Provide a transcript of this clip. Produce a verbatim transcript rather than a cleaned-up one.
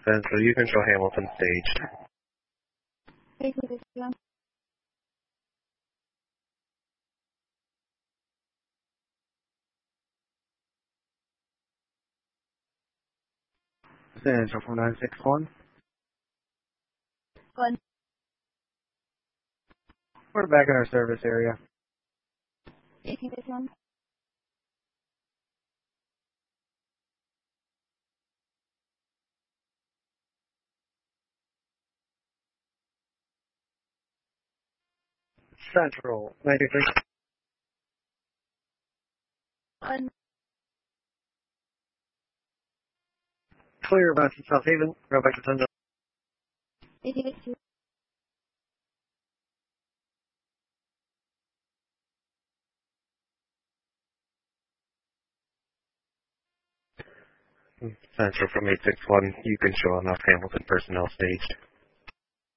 Central, you can show Hamilton staged. eight six one. Central from nine six one. One. We're back in our service area. eight six one. Central, ninety-three. One. Clear about South Haven. Go back to Tundra. eight six two. Central from eight six one, you can show enough Hamilton personnel staged.